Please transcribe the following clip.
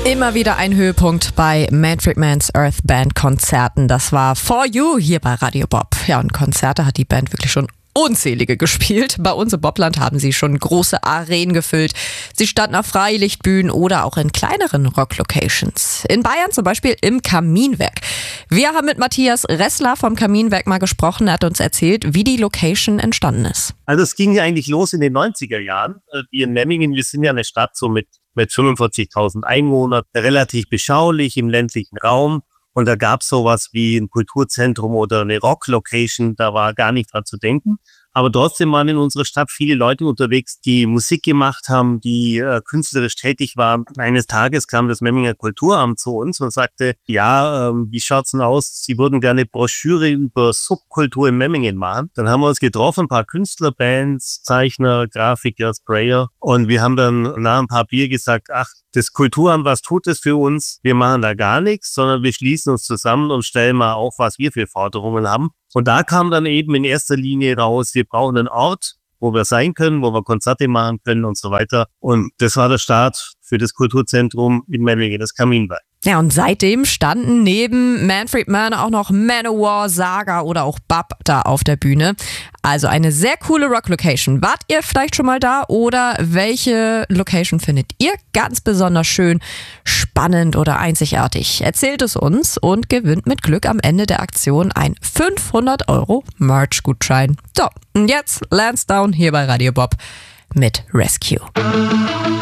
Immer wieder ein Höhepunkt bei Manfred Mann's Earth Band Konzerten. Das war For You hier bei Radio Bob. Ja, und Konzerte hat die Band wirklich schon unzählige gespielt. Bei uns im Bobland haben sie schon große Arenen gefüllt. Sie standen auf Freilichtbühnen oder auch in kleineren Rock-Locations. In Bayern zum Beispiel im Kaminwerk. Wir haben mit Matthias Ressler vom Kaminwerk mal gesprochen. Er hat uns erzählt, wie die Location entstanden ist. Also es ging ja eigentlich los in den 90er Jahren. Wir in Memmingen, wir sind ja eine Stadt so mit 45.000 Einwohnern, relativ beschaulich im ländlichen Raum. Und da gab es sowas wie ein Kulturzentrum oder eine Rock-Location, da war gar nicht dran zu denken. Aber trotzdem waren in unserer Stadt viele Leute unterwegs, die Musik gemacht haben, die künstlerisch tätig waren. Eines Tages kam das Memminger Kulturamt zu uns und sagte, ja, wie schaut's denn aus? Sie würden gerne eine Broschüre über Subkultur in Memmingen machen. Dann haben wir uns getroffen, ein paar Künstlerbands, Zeichner, Grafiker, Sprayer. Und wir haben dann nach ein paar Bier gesagt, ach, das Kulturamt, was tut es für uns? Wir machen da gar nichts, sondern wir schließen uns zusammen und stellen mal auf, was wir für Forderungen haben. Und da kam dann eben in erster Linie raus, wir brauchen einen Ort, wo wir sein können, wo wir Konzerte machen können und so weiter. Und das war der Start für das Kulturzentrum in Memmingen, das Kaminwerk. Ja, und seitdem standen neben Manfred Mann auch noch Manowar, Saga oder auch Bab da auf der Bühne. Also eine sehr coole Rock-Location. Wart ihr vielleicht schon mal da oder welche Location findet ihr ganz besonders schön, spannend oder einzigartig? Erzählt es uns und gewinnt mit Glück am Ende der Aktion ein 500 € Merch-Gutschein. So, und jetzt Lansdowne hier bei Radio Bob mit Rescue.